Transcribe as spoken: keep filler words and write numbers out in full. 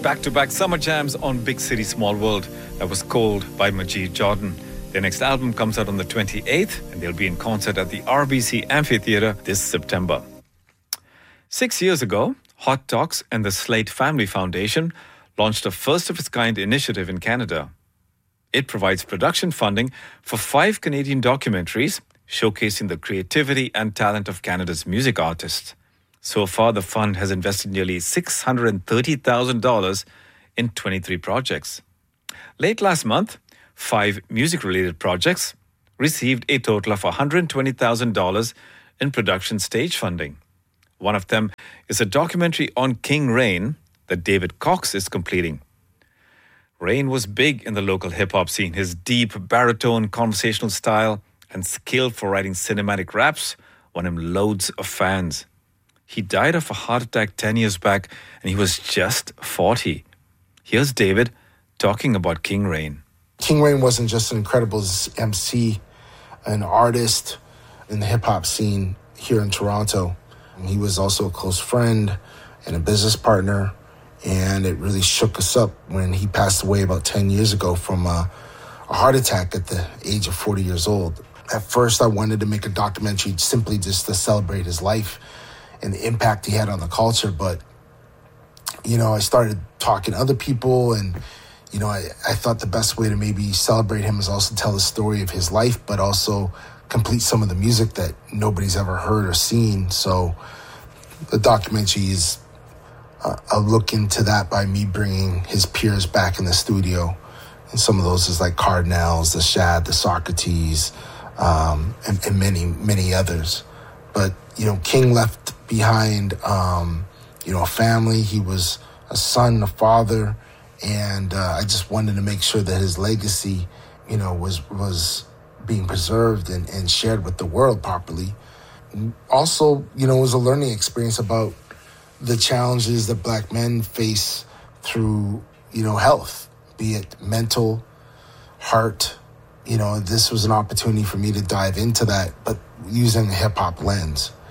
back-to-back summer jams on Big City Small World. That was Cold by Majid Jordan. Their next album comes out on the twenty-eighth, and they'll be in concert at the R B C Amphitheatre this September. Six years ago, Hot Talks and the Slate Family Foundation launched a first-of-its-kind initiative in Canada. It provides production funding for five Canadian documentaries showcasing the creativity and talent of Canada's music artists. So far, the fund has invested nearly six hundred thirty thousand dollars in twenty-three projects. Late last month, five music-related projects received a total of one hundred twenty thousand dollars in production stage funding. One of them is a documentary on King Rain that David Cox is completing. Rain was big in the local hip-hop scene. His deep baritone conversational style and skill for writing cinematic raps won him loads of fans. He died of a heart attack ten years back, and he was just forty. Here's David talking about King Rain. King Rain wasn't just an incredible M C, an artist in the hip-hop scene here in Toronto. He was also a close friend and a business partner, and it really shook us up when he passed away about ten years ago from a, a heart attack at the age of forty years old. At first, I wanted to make a documentary simply just to celebrate his life and the impact he had on the culture. But, you know, I started talking to other people, and, you know, I, I thought the best way to maybe celebrate him is also tell the story of his life, but also complete some of the music that nobody's ever heard or seen. So the documentary is uh, a look into that by me bringing his peers back in the studio. And some of those is like Cardinals, the Shad, the Socrates, um, and, and many, many others. But, you know, King left behind, um, you know, a family. He was a son, a father, and uh, I just wanted to make sure that his legacy, you know, was was being preserved and, and shared with the world properly. Also, you know, it was a learning experience about the challenges that Black men face through, you know, health, be it mental, heart. You know, this was an opportunity for me to dive into that, but using a hip-hop lens.